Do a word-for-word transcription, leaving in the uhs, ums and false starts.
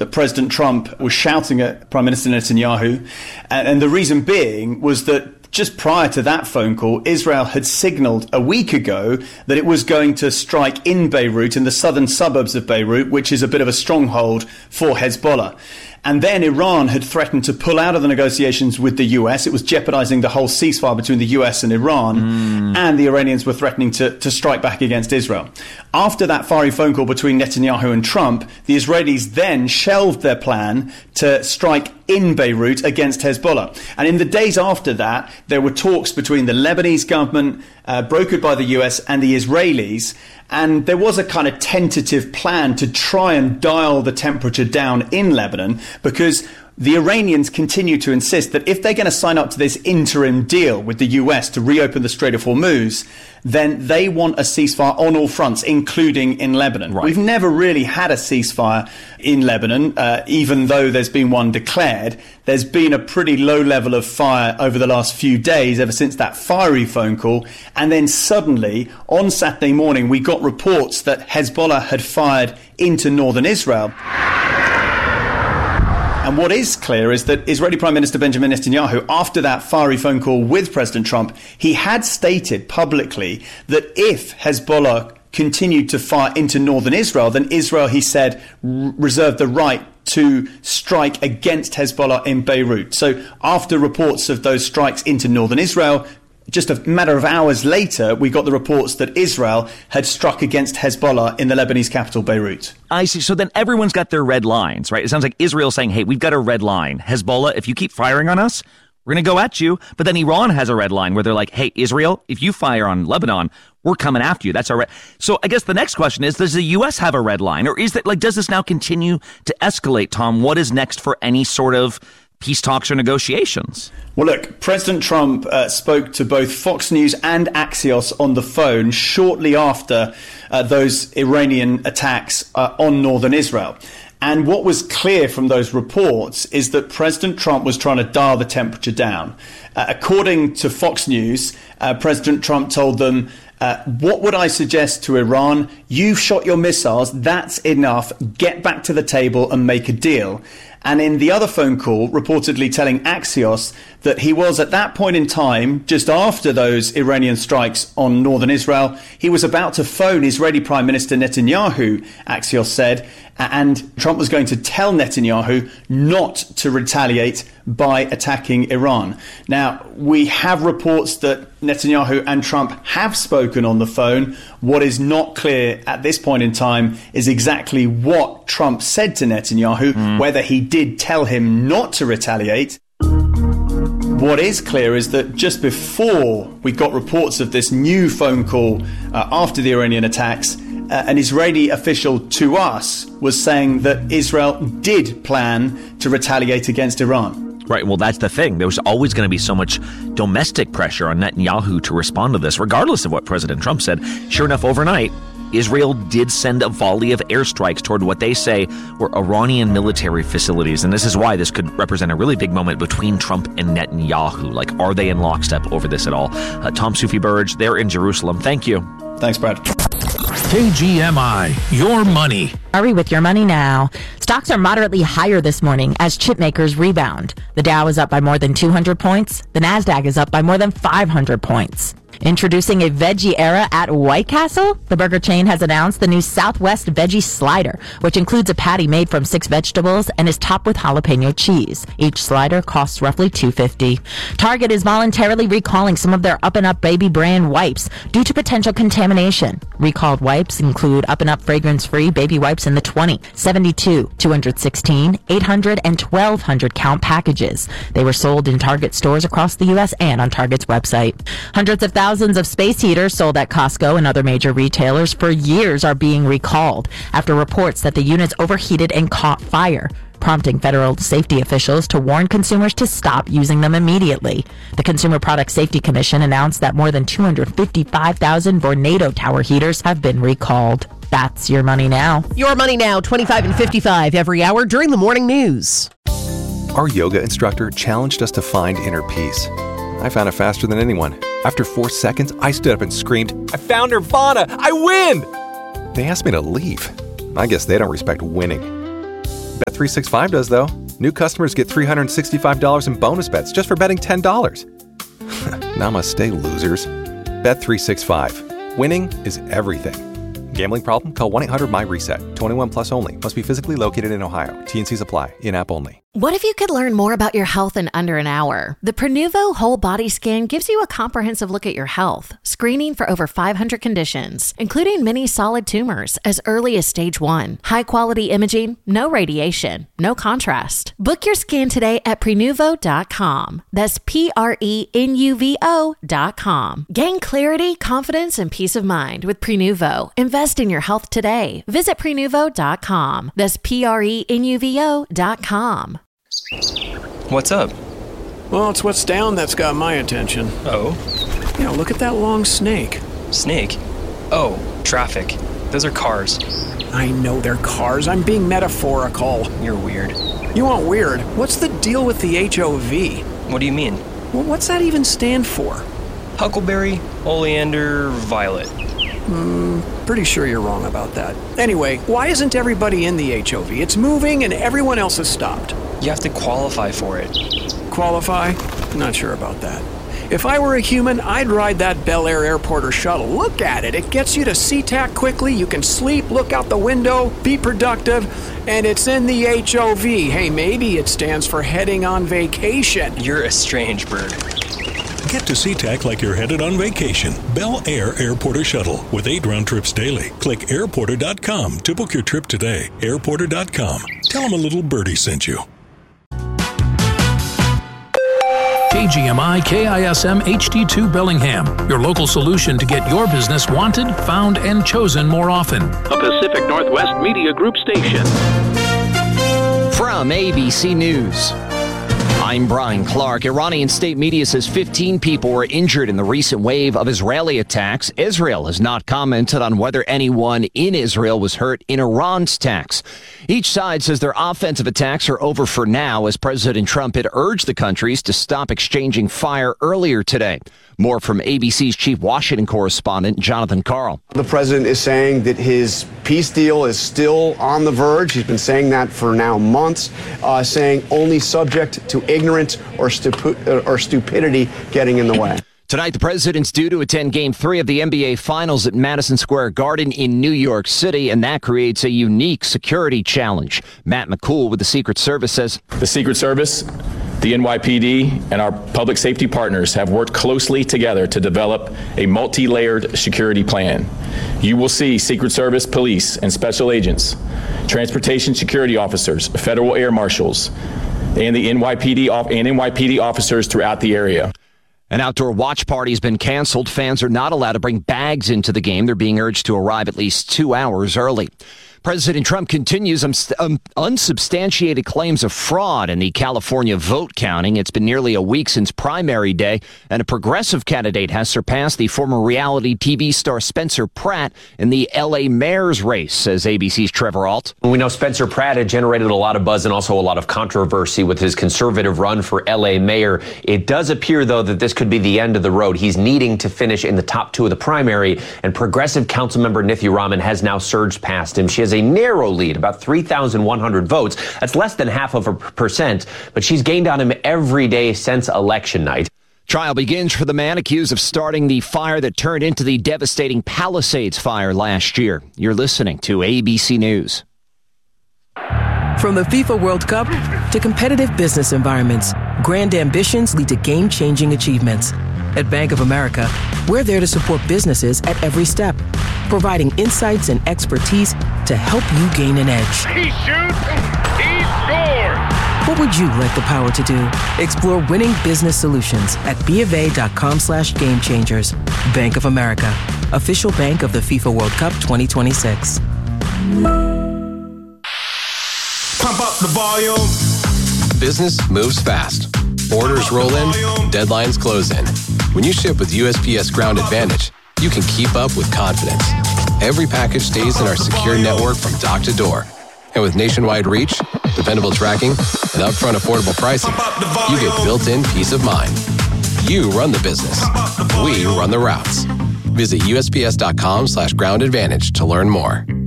that President Trump was shouting at Prime Minister Netanyahu. And, and the reason being was that just prior to that phone call, Israel had signaled a week ago that it was going to strike in Beirut, in the southern suburbs of Beirut, which is a bit of a stronghold for Hezbollah. And then Iran had threatened to pull out of the negotiations with the U S. It was jeopardizing the whole ceasefire between the U S and Iran. Mm. And the Iranians were threatening to, to strike back against Israel. After that fiery phone call between Netanyahu and Trump, the Israelis then shelved their plan to strike in Beirut against Hezbollah. And in the days after that, there were talks between the Lebanese government, uh, brokered by the U S, and the Israelis. And there was a kind of tentative plan to try and dial the temperature down in Lebanon, because the Iranians continue to insist that if they're going to sign up to this interim deal with the U S to reopen the Strait of Hormuz, then they want a ceasefire on all fronts, including in Lebanon. Right. We've never really had a ceasefire in Lebanon, uh, even though there's been one declared. There's been a pretty low level of fire over the last few days, ever since that fiery phone call. And then suddenly, on Saturday morning, we got reports that Hezbollah had fired into northern Israel. And what is clear is that Israeli Prime Minister Benjamin Netanyahu, after that fiery phone call with President Trump, he had stated publicly that if Hezbollah continued to fire into northern Israel, then Israel, he said, r- reserved the right to strike against Hezbollah in Beirut. So after reports of those strikes into northern Israel, just a matter of hours later, we got the reports that Israel had struck against Hezbollah in the Lebanese capital, Beirut. I see. So then everyone's got their red lines, right? It sounds like Israel saying, hey, we've got a red line. Hezbollah, if you keep firing on us, we're going to go at you. But then Iran has a red line where they're like, hey, Israel, if you fire on Lebanon, we're coming after you. That's our red. So I guess the next question is, does the U S have a red line? Or is that like, does this now continue to escalate, Tom? What is next for any sort of peace talks or negotiations? Well, look, President Trump uh, spoke to both Fox News and Axios on the phone shortly after uh, those Iranian attacks uh, on northern Israel. And what was clear from those reports is that President Trump was trying to dial the temperature down. Uh, according to Fox News, uh, President Trump told them, Uh, what would I suggest to Iran? You've shot your missiles. That's enough. Get back to the table and make a deal. And in the other phone call, reportedly telling Axios that he was at that point in time, just after those Iranian strikes on northern Israel, he was about to phone Israeli Prime Minister Netanyahu, Axios said, and Trump was going to tell Netanyahu not to retaliate by attacking Iran. Now, we have reports that Netanyahu and Trump have spoken on the phone. What is not clear at this point in time is exactly what Trump said to Netanyahu, mm. whether he did tell him not to retaliate. What is clear is that just before we got reports of this new phone call uh, after the Iranian attacks, uh, an Israeli official to us was saying that Israel did plan to retaliate against Iran. Right. Well, that's the thing. There was always going to be so much domestic pressure on Netanyahu to respond to this, regardless of what President Trump said. Sure enough, overnight, Israel did send a volley of airstrikes toward what they say were Iranian military facilities. And this is why this could represent a really big moment between Trump and Netanyahu. Like, are they in lockstep over this at all? Uh, Tom Sufi Burge, there in Jerusalem. Thank you. Thanks, Brad. K G M I, your money. Hurry with your money now. Stocks are moderately higher this morning as chip makers rebound. The Dow is up by more than two hundred points. The Nasdaq is up by more than five hundred points. Introducing a veggie era at White Castle, the burger chain has announced the new Southwest Veggie Slider, which includes a patty made from six vegetables and is topped with jalapeno cheese. Each slider costs roughly two dollars and fifty cents. Target is voluntarily recalling some of their Up and Up baby brand wipes due to potential contamination. Recalled wipes include Up and Up fragrance-free baby wipes in the twenty, seventy-two, two hundred sixteen, eight hundred, and twelve hundred count packages. They were sold in Target stores across the U S and on Target's website. Hundreds of thousands Thousands of space heaters sold at Costco and other major retailers for years are being recalled after reports that the units overheated and caught fire, prompting federal safety officials to warn consumers to stop using them immediately. The Consumer Product Safety Commission announced that more than two hundred fifty-five thousand Vornado tower heaters have been recalled. That's your money now. Your money now, twenty-five and fifty-five every hour during the morning news. Our yoga instructor challenged us to find inner peace. I found it faster than anyone. After four seconds, I stood up and screamed, "I found Nirvana! I win!" They asked me to leave. I guess they don't respect winning. Bet three sixty-five does, though. New customers get three hundred sixty-five dollars in bonus bets just for betting ten dollars. Namaste, losers. Bet three sixty-five. Winning is everything. Gambling problem? Call one eight hundred M Y reset. twenty-one plus only. Must be physically located in Ohio. T N Cs apply. In-app only. What if you could learn more about your health in under an hour? The Prenuvo Whole Body Scan gives you a comprehensive look at your health, screening for over five hundred conditions, including many solid tumors as early as stage one. High-quality imaging, no radiation, no contrast. Book your scan today at Prenuvo dot com. That's P R E N U V O dot com. Gain clarity, confidence, and peace of mind with Prenuvo. Invest in your health today. Visit Prenuvo dot com. That's P R E N U V O dot com. What's up? Well, it's what's down that's got my attention. Oh? You know, look at that long snake. Snake? Oh, traffic. Those are cars. I know they're cars. I'm being metaphorical. You're weird. You want weird? What's the deal with the H O V? What do you mean? Well, what's that even stand for? Huckleberry, oleander, violet. Hmm, pretty sure you're wrong about that. Anyway, why isn't everybody in the H O V? It's moving and everyone else has stopped. You have to qualify for it. Qualify? Not sure about that. If I were a human, I'd ride that Bel Air airport or shuttle. Look at it. It gets you to SeaTac quickly. You can sleep, look out the window, be productive, and it's in the H O V. Hey, maybe it stands for heading on vacation. You're a strange bird. Get to SeaTac like you're headed on vacation. Bel Air Airporter Shuttle with eight round trips daily. Click airporter dot com to book your trip today. airporter dot com. Tell them a little birdie sent you. K G M I K I S M H D two Bellingham, your local solution to get your business wanted, found, and chosen more often. A Pacific Northwest Media Group station. From A B C News, I'm Brian Clark. Iranian state media says fifteen people were injured in the recent wave of Israeli attacks. Israel has not commented on whether anyone in Israel was hurt in Iran's attacks. Each side says their offensive attacks are over for now, as President Trump had urged the countries to stop exchanging fire earlier today. More from A B C's chief Washington correspondent, Jonathan Karl. The president is saying that his peace deal is still on the verge. He's been saying that for now months, uh, saying only subject to ignorance or, stupi- or stupidity getting in the way. Tonight, the president's due to attend Game three of the N B A Finals at Madison Square Garden in New York City, and that creates a unique security challenge. Matt McCool with the Secret Service says, The Secret Service, the N Y P D, and our public safety partners have worked closely together to develop a multi-layered security plan. You will see Secret Service, police, and special agents, transportation security officers, federal air marshals, and the N Y P D and N Y P D officers throughout the area. An outdoor watch party has been canceled. Fans are not allowed to bring bags into the game. They're being urged to arrive at least two hours early. President Trump continues um, um, unsubstantiated claims of fraud in the California vote counting. It's been nearly a week since primary day, and a progressive candidate has surpassed the former reality T V star Spencer Pratt in the L A mayor's race, says A B C's Trevor Ault. We know Spencer Pratt had generated a lot of buzz and also a lot of controversy with his conservative run for L A mayor. It does appear, though, that this could be the end of the road. He's needing to finish in the top two of the primary, and progressive councilmember Nithya Raman has now surged past him. She has a narrow lead, about three thousand one hundred votes. That's less than half of a percent, but she's gained on him every day since election night. Trial begins for the man accused of starting the fire that turned into the devastating Palisades fire last year. You're listening to A B C News. From the FIFA World Cup to competitive business environments, grand ambitions lead to game-changing achievements. At Bank of America, we're there to support businesses at every step, providing insights and expertise to help you gain an edge. He shoots, he scores! What would you like the power to do? Explore winning business solutions at BofA.com slash game changers. Bank of America, official bank of the FIFA World Cup twenty twenty-six. Pump up the volume. Business moves fast. Orders roll in, deadlines close in. When you ship with U S P S Ground Advantage, you can keep up with confidence. Every package stays in our secure network from dock to door. And with nationwide reach, dependable tracking, and upfront affordable pricing, you get built-in peace of mind. You run the business. We run the routes. Visit U S P S dot com slash ground advantage to learn more.